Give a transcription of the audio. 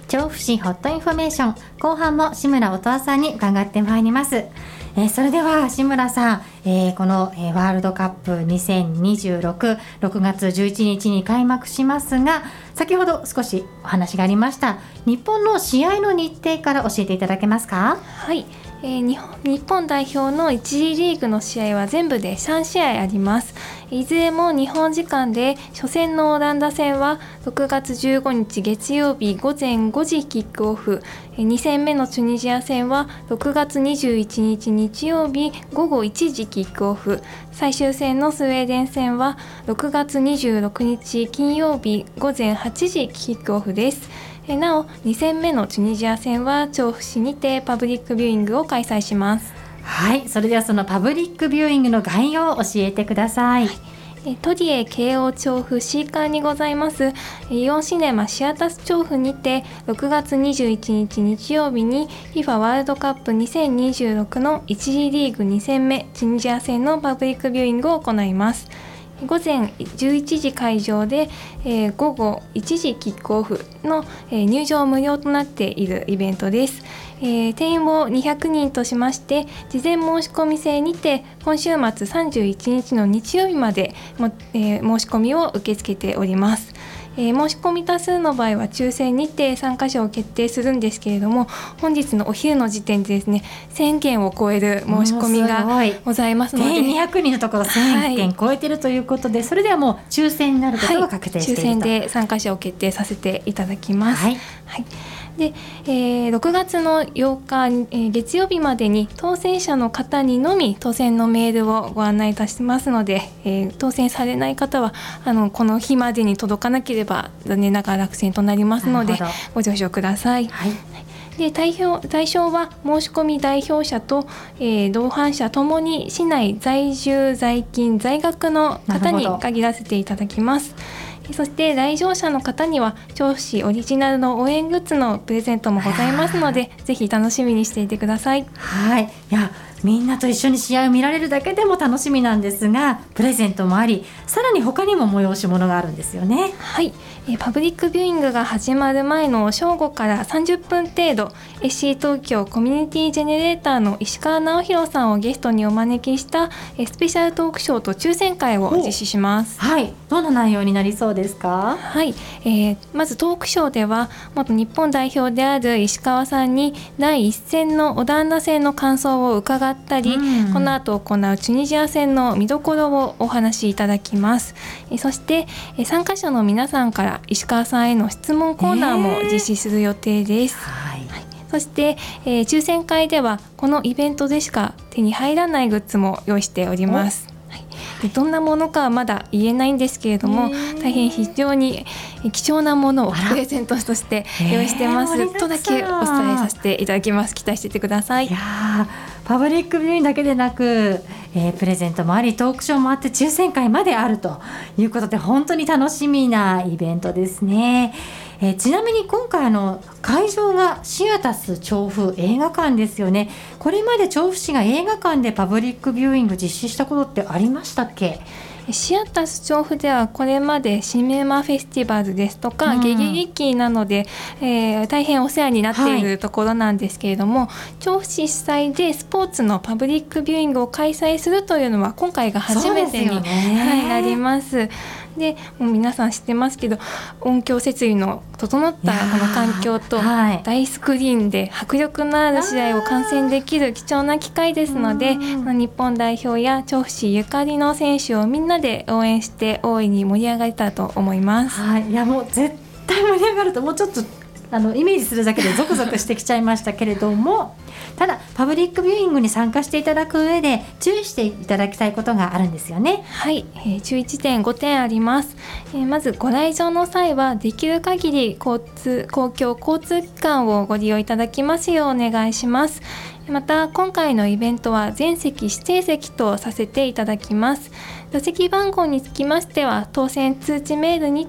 調布市ホットインフォメーション、後半も志村音羽さんに伺ってまいります。それでは志村さん、この、ワールドカップ2026、6月11日に開幕しますが、先ほど少しお話がありました日本の試合の日程から教えていただけますか？ はい、日本代表の1次リーグの試合は全部で3試合あります。いずれも日本時間で、初戦のオランダ戦は6月15日月曜日午前5時キックオフ、2戦目のチュニジア戦は6月21日日曜日午後1時キックオフ、最終戦のスウェーデン戦は6月26日金曜日午前8時キックオフです。なお2戦目のチュニジア戦は調布市にてパブリックビューイングを開催します。 はい、それではそのパブリックビューイングの概要を教えてください。 トリエ京王調布 C 館にございますイオンシネマシアタス調布にて、6月21日日曜日に FIFA ワールドカップ2026の1次リーグ2戦目チュニジア戦のパブリックビューイングを行います。午前11時会場で、午後1時キックオフの、入場無料となっているイベントです。定員を200人としまして、事前申し込み制にて今週末31日の日曜日まで申し込みを受け付けております。申し込み多数の場合は抽選にて参加者を決定するんですけれども、本日のお昼の時点でですね、1000件を超える申し込みがございますので、 定員200人のところ1000件超えているということで、それではもう抽選になることが確定していると、 抽選で参加者を決定させていただきます。 はい、 で6月の8日、月曜日までに当選者の方にのみ当選のメールをご案内いたしますので、当選されない方はこの日までに届かなければ残念ながら落選となりますのでご了承ください。はい、で対象は申し込み代表者と、同伴者ともに市内在住在勤在学の方に限らせていただきます。そして来場者の方には調布市オリジナルの応援グッズのプレゼントもございますので、ぜひ楽しみにしていてください。 はい、いやみんなと一緒に試合を見られるだけでも楽しみなんですが、プレゼントもあり、さらに他にも催し物があるんですよね。 はい、パブリックビューイングが始まる前の正午から30分程度、 SC 東京コミュニティジェネレーターの石川直弘さんをゲストにお招きしたスペシャルトークショーと抽選会を実施します。 はい、どんな内容になりそうですか？ はい、まずトークショーでは元日本代表である石川さんに第1戦のオランダ戦の感想を伺ったり、この後行うチュニジア戦の見どころをお話しいただきます。そして参加者の皆さんから石川さんへの質問コーナーも実施する予定です。そして、抽選会ではこのイベントでしか手に入らないグッズも用意しております。どんなものかはまだ言えないんですけれども、大変非常に貴重なものをプレゼントとして用意してますとだけお伝えさせていただきます。期待していてください。 いやパブリックビューイングだけでなく、プレゼントもあり、トークショーもあって、抽選会まであるということで、本当に楽しみなイベントですね。ちなみに今回会場がシアタス調布映画館ですよね。これまで調布市が映画館でパブリックビューイング実施したことってありましたっけ？ シアタス調布ではこれまでシネマフェスティバルですとか、ゲゲゲキなどで、大変お世話になっているところなんですけれども、調布市主催でスポーツのパブリックビューイングを開催するというのは今回が初めてに、なります。でもう皆さん知ってますけど、音響設備の整ったこの環境と大スクリーンで迫力のある試合を観戦できる貴重な機会ですので、日本代表や調布市ゆかりの選手をみんなで応援して大いに盛り上がれたと思います。 いやもう絶対盛り上がると、もうちょっとイメージするだけでゾクゾクしてきちゃいましたけれども、ただパブリックビューイングに参加していただく上で注意していただきたいことがあるんですよね。 はい、注意点5点あります。まずご来場の際はできる限り公共交通機関をご利用いただきますようお願いします。また今回のイベントは全席指定席とさせていただきます。座席番号につきましては当選通知メールに